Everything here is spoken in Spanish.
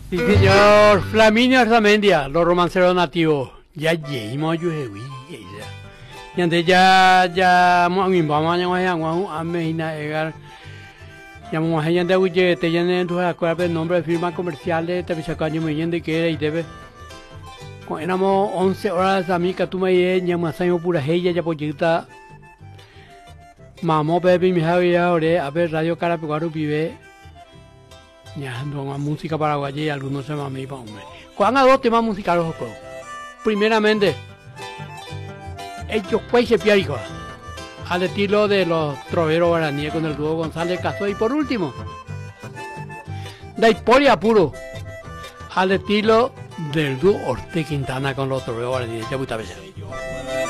Sí, señor. Flaminio Arzamendia, los romanceros nativos. Ya lleguemos yo, y antes ya, vamos a Medina Egar. Llamamos a gente que te llenen tus acuerdos de nombre de firmas comerciales, te pisacaño me llenen de que era y debe. Cuando éramos 11 horas a mí que tú me llenas, llamamos a pura ella, ya pollita. Mamá, Pepe, mi hija, a ver, Radio Carapeguaro vive. Ya, no más música paraguaya y algunos se llaman mi hombre. ¿Cuándo dos temas musicales? Primeramente, ellos pues se piarico, al estilo de los troveros guaraníes con el dúo González Cazó. Y por último, de Hiporia Puro, al estilo del dúo Orte Quintana con los troveros guaraníes. Ya muchas veces.